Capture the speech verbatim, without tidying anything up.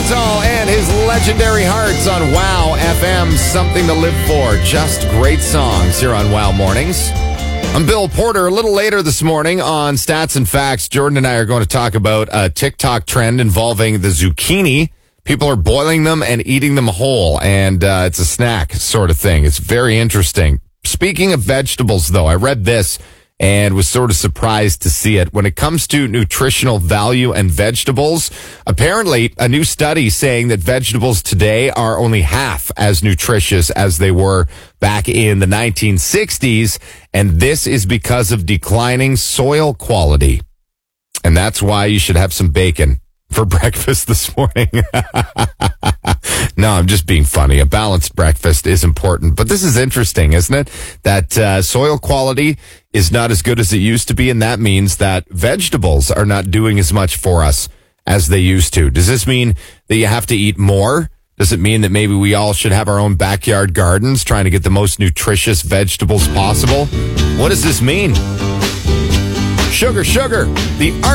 Neanderthal and his legendary hearts on Wow F M. Something to live for. Just great songs here on Wow Mornings. I'm Bill Porter. A little later this morning on Stats and Facts, Jordan and I are going to talk about a TikTok trend involving the zucchini. People are boiling them and eating them whole, and uh, it's a snack sort of thing. It's very interesting. Speaking of vegetables, though, I read this and was sort of surprised to see it. When it comes to nutritional value and vegetables, apparently a new study saying that vegetables today are only half as nutritious as they were back in the nineteen sixties, and this is because of declining soil quality. And that's why you should have some bacon for breakfast this morning. No, I'm just being funny. A balanced breakfast is important. But this is interesting, isn't it? That uh, soil quality is not as good as it used to be, and that means that vegetables are not doing as much for us as they used to. Does this mean that you have to eat more? Does it mean that maybe we all should have our own backyard gardens trying to get the most nutritious vegetables possible? What does this mean? Sugar, sugar, the art